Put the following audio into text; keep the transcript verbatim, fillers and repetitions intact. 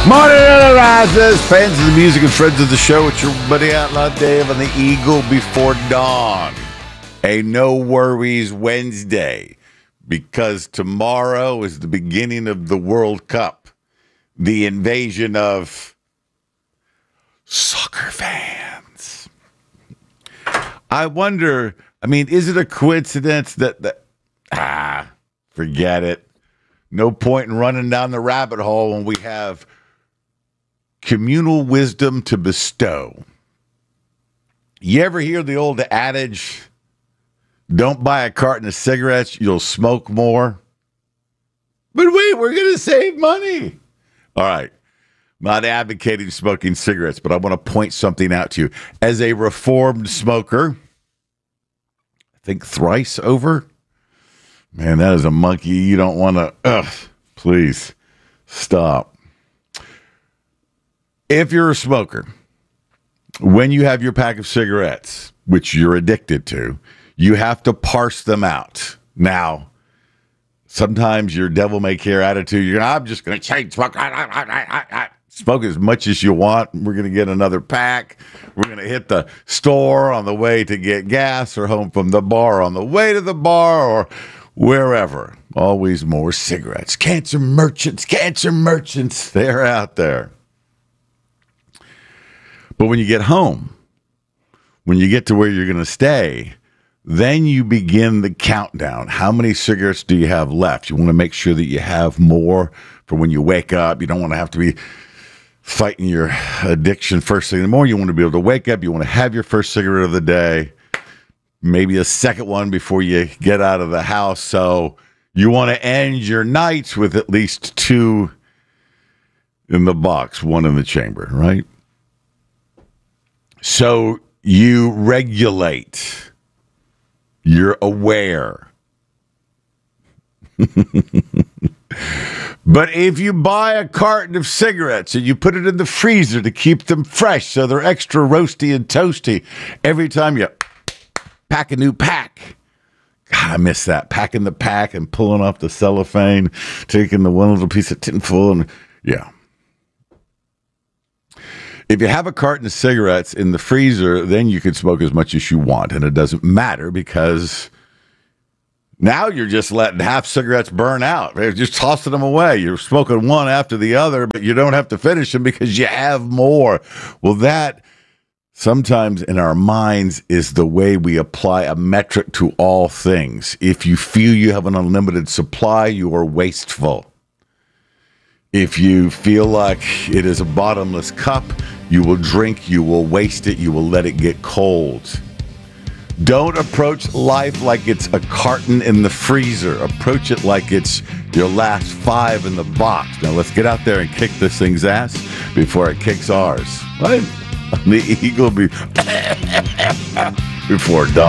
Morning Enterprises, fans of the music and friends of the show. It's your buddy Outlaw Dave on the Eagle Before Dawn. A no worries Wednesday, because tomorrow is the beginning of the World Cup, the invasion of soccer fans. I wonder, I mean, is it a coincidence that, that ah, forget it. No point in running down the rabbit hole when we have communal wisdom to bestow. You ever hear the old adage, don't buy a carton of cigarettes, you'll smoke more? But wait, we're going to save money. All right. Not advocating smoking cigarettes, but I want to point something out to you. As a reformed smoker, I think thrice over. Man, that is a monkey. You don't want to, ugh, please stop. If you're a smoker, when you have your pack of cigarettes, which you're addicted to, you have to parse them out. Now, sometimes your devil-may-care attitude, you're I'm just going to change smoke. Smoke as much as you want. We're going to get another pack. We're going to hit the store on the way to get gas or home from the bar on the way to the bar or wherever. Always more cigarettes. Cancer merchants, cancer merchants, they're out there. But when you get home, when you get to where you're going to stay, then you begin the countdown. How many cigarettes do you have left? You want to make sure that you have more for when you wake up. You don't want to have to be fighting your addiction first thing in the morning. You want to be able to wake up. You want to have your first cigarette of the day, maybe a second one before you get out of the house. So you want to end your nights with at least two in the box, one in the chamber, right? So you regulate. You're aware. But if you buy a carton of cigarettes and you put it in the freezer to keep them fresh so they're extra roasty and toasty every time you pack a new pack. God, I miss that. Packing the pack and pulling off the cellophane, taking the one little piece of tinfoil and yeah. If you have a carton of cigarettes in the freezer, then you can smoke as much as you want. And it doesn't matter because now you're just letting half cigarettes burn out. You're just tossing them away. You're smoking one after the other, but you don't have to finish them because you have more. Well, that sometimes in our minds is the way we apply a metric to all things. If you feel you have an unlimited supply, you are wasteful. If you feel like it is a bottomless cup, you will drink, you will waste it, you will let it get cold. Don't approach life like it's a carton in the freezer. Approach it like it's your last five in the box. Now let's get out there and kick this thing's ass before it kicks ours. Right? On the Eagle be- before dawn.